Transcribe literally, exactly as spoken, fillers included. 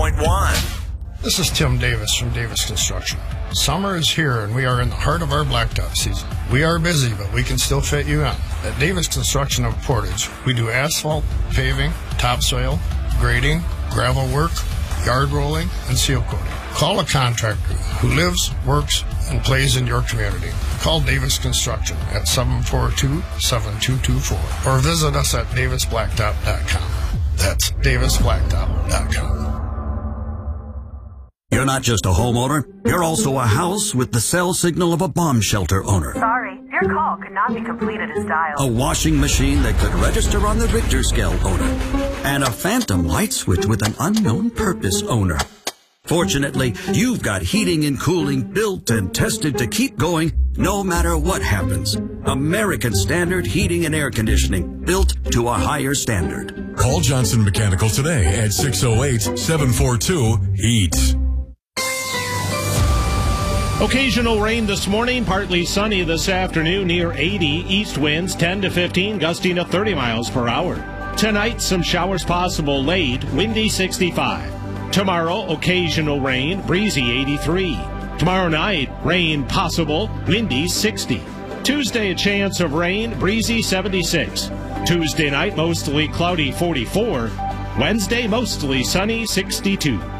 point one. This is Tim Davis from Davis Construction. Summer is here and we are in the heart of our blacktop season. We are busy, but we can still fit you in. At Davis Construction of Portage, we do asphalt, paving, topsoil, grading, gravel work, yard rolling, and seal coating. Call a contractor who lives, works, and plays in your community. Call Davis Construction at seven four two, seven two two four or visit us at davis blacktop dot com. That's davis blacktop dot com. You're not just a homeowner, you're also a house with the cell signal of a bomb shelter owner. Sorry, your call could not be completed as dialed. A washing machine that could register on the Richter scale owner. And a phantom light switch with an unknown purpose owner. Fortunately, you've got heating and cooling built and tested to keep going no matter what happens. American Standard Heating and Air Conditioning, built to a higher standard. Call Johnson Mechanical today at six oh eight, seven four two, HEAT. Occasional rain this morning, partly sunny this afternoon, near eighty. East winds ten to fifteen, gusting to thirty miles per hour. Tonight, some showers possible late, windy sixty-five. Tomorrow, occasional rain, breezy eighty-three. Tomorrow night, rain possible, windy sixty. Tuesday, a chance of rain, breezy seventy-six. Tuesday night, mostly cloudy forty-four. Wednesday, mostly sunny sixty-two.